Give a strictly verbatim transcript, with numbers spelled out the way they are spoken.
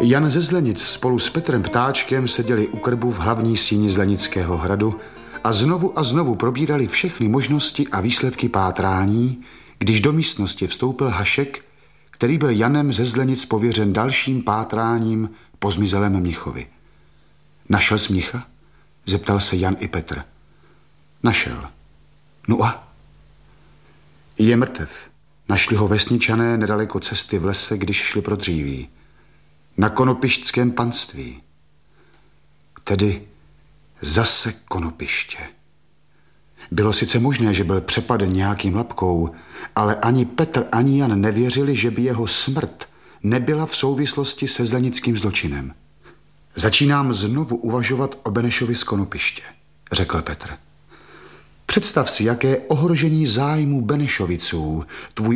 Jan ze Zlenic spolu s Petrem Ptáčkem seděli u krbu v hlavní síni Zlenického hradu a znovu a znovu probírali všechny možnosti a výsledky pátrání, když do místnosti vstoupil Hašek, který byl Janem ze Zlenic pověřen dalším pátráním po zmizelém mnichovi. Našel jsi mnicha? Zeptal se Jan i Petr. Našel. No a? Je mrtev. Našli ho vesničané nedaleko cesty v lese, když šli pro dříví. Na konopišťském panství. Tedy zase konopiště. Bylo sice možné, že byl přepaden nějakým lapkou, ale ani Petr, ani Jan nevěřili, že by jeho smrt nebyla v souvislosti se zlenickým zločinem. Začínám znovu uvažovat o Benešovi z konopiště, řekl Petr. Představ si, jaké ohrožení zájmu Benešoviců tvůj